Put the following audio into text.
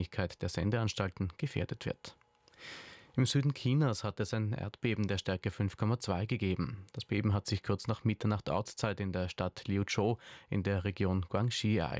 der Sendeanstalten gefährdet wird. Im Süden Chinas hat es ein Erdbeben der Stärke 5,2 gegeben. Das Beben hat sich kurz nach Mitternacht Ortszeit in der Stadt Liuzhou in der Region Guangxi ereignet.